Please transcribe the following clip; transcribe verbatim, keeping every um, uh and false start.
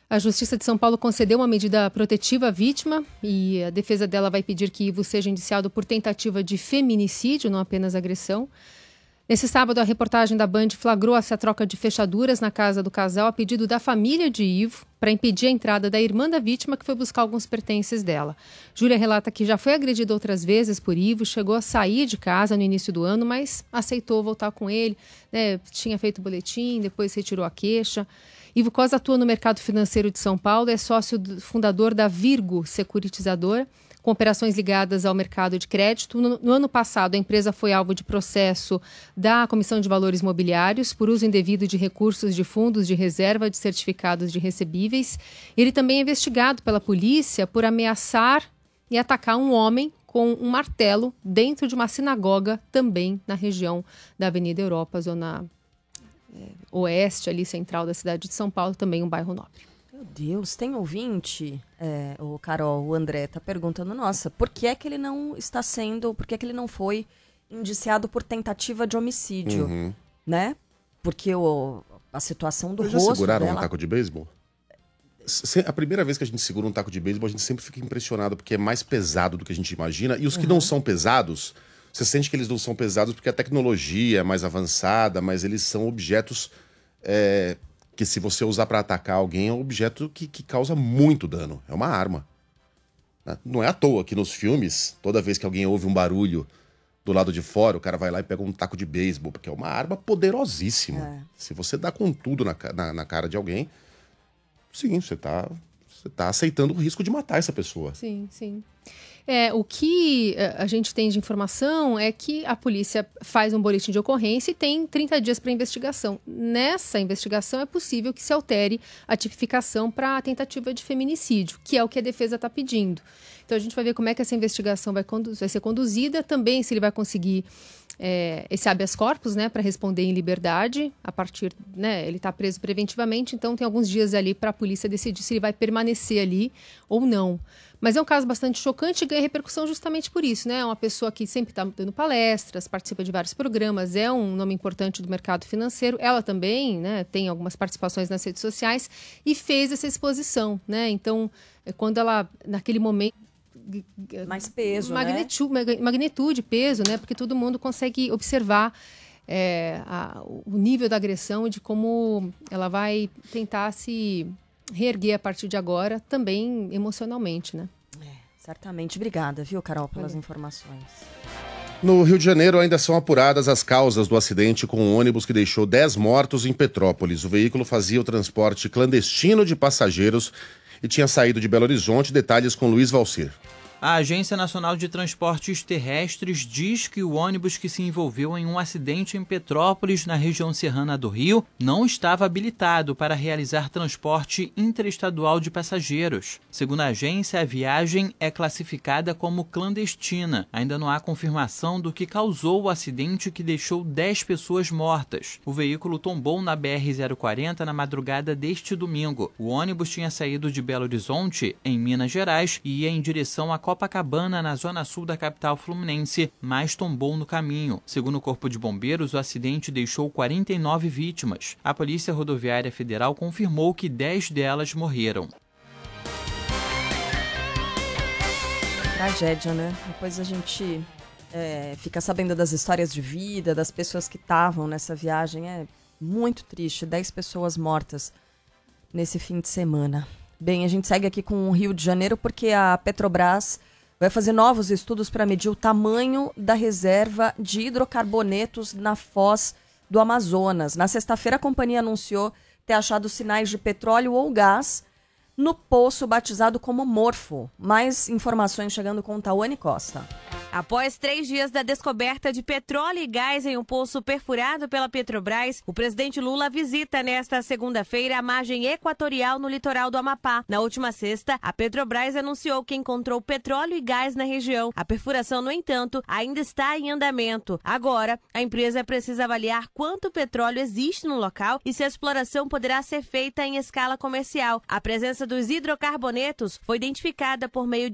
A Justiça de São Paulo concedeu uma medida protetiva à vítima e a defesa dela vai pedir que Ivo seja indiciado por tentativa de feminicídio, não apenas agressão. Nesse sábado, a reportagem da Band flagrou essa troca de fechaduras na casa do casal a pedido da família de Ivo para impedir a entrada da irmã da vítima, que foi buscar alguns pertences dela. Júlia relata que já foi agredida outras vezes por Ivo, chegou a sair de casa no início do ano, mas aceitou voltar com ele, né? Tinha feito boletim, depois retirou a queixa. Ivo Costa atua no mercado financeiro de São Paulo, é sócio fundador da Virgo Securitizadora, com operações ligadas ao mercado de crédito. No, no ano passado, a empresa foi alvo de processo da Comissão de Valores Mobiliários por uso indevido de recursos de fundos de reserva de certificados de recebíveis. Ele também é investigado pela polícia por ameaçar e atacar um homem com um martelo dentro de uma sinagoga, também na região da Avenida Europa, zona é, oeste, ali central da cidade de São Paulo, também um bairro nobre. Meu Deus, tem ouvinte, é, o Carol, o André, tá perguntando, nossa, por que é que ele não está sendo, por que é que ele não foi indiciado por tentativa de homicídio, uhum. né? Porque o, a situação do Eles rosto já seguraram dela... um taco de beisebol? A primeira vez que a gente segura um taco de beisebol, a gente sempre fica impressionado, porque é mais pesado do que a gente imagina, e os que uhum. não são pesados, você sente que eles não são pesados porque a tecnologia é mais avançada, mas eles são objetos... É... que se você usar para atacar alguém, é um objeto que, que causa muito dano. É uma arma. Não é à toa que nos filmes, toda vez que alguém ouve um barulho do lado de fora, o cara vai lá e pega um taco de beisebol, porque é uma arma poderosíssima. É. Se você dá com tudo na, na, na cara de alguém, sim, você tá, você tá aceitando o risco de matar essa pessoa. Sim, sim. É, o que a gente tem de informação é que a polícia faz um boletim de ocorrência e tem trinta dias para investigação. Nessa investigação é possível que se altere a tipificação para a tentativa de feminicídio, que é o que a defesa está pedindo. Então a gente vai ver como é que essa investigação vai, condu- vai ser conduzida, também se ele vai conseguir é, esse habeas corpus, né, para responder em liberdade, a partir, né, ele está preso preventivamente, então tem alguns dias ali para a polícia decidir se ele vai permanecer ali ou não. Mas é um caso bastante chocante e ganha repercussão justamente por isso, né? É uma pessoa que sempre está dando palestras, participa de vários programas, é um nome importante do mercado financeiro. Ela também, né, tem algumas participações nas redes sociais e fez essa exposição, né? Então, quando ela, naquele momento... Mais peso, magnitu- né? Magnitude, peso, né? Porque todo mundo consegue observar é, a, o nível da agressão e de como ela vai tentar se... reerguer a partir de agora, também emocionalmente, né? É, certamente. Obrigada, viu, Carol, pelas Valeu. informações. No Rio de Janeiro ainda são apuradas as causas do acidente com um ônibus que deixou dez mortos em Petrópolis. O veículo fazia o transporte clandestino de passageiros e tinha saído de Belo Horizonte. Detalhes com Luiz Valcir. A Agência Nacional de Transportes Terrestres diz que o ônibus que se envolveu em um acidente em Petrópolis, na região serrana do Rio, não estava habilitado para realizar transporte interestadual de passageiros. Segundo a agência, a viagem é classificada como clandestina. Ainda não há confirmação do que causou o acidente que deixou dez pessoas mortas. O veículo tombou na B R zero quarenta na madrugada deste domingo. O ônibus tinha saído de Belo Horizonte, em Minas Gerais, e ia em direção a Copacabana, na zona sul da capital fluminense, mas tombou no caminho. Segundo o Corpo de Bombeiros, o acidente deixou quarenta e nove vítimas. A Polícia Rodoviária Federal confirmou que dez delas morreram. Tragédia, né? Depois a gente é, fica sabendo das histórias de vida, das pessoas que estavam nessa viagem. É muito triste, dez pessoas mortas nesse fim de semana. Bem, a gente segue aqui com o Rio de Janeiro porque a Petrobras vai fazer novos estudos para medir o tamanho da reserva de hidrocarbonetos na foz do Amazonas. Na sexta-feira, a companhia anunciou ter achado sinais de petróleo ou gás no poço batizado como Morfo. Mais informações chegando com Tawane Costa. Após três dias da descoberta de petróleo e gás em um poço perfurado pela Petrobras, o presidente Lula visita nesta segunda-feira a margem equatorial no litoral do Amapá. Na última sexta, a Petrobras anunciou que encontrou petróleo e gás na região. A perfuração, no entanto, ainda está em andamento. Agora, a empresa precisa avaliar quanto petróleo existe no local e se a exploração poderá ser feita em escala comercial. A presença dos hidrocarbonetos foi identificada por meio de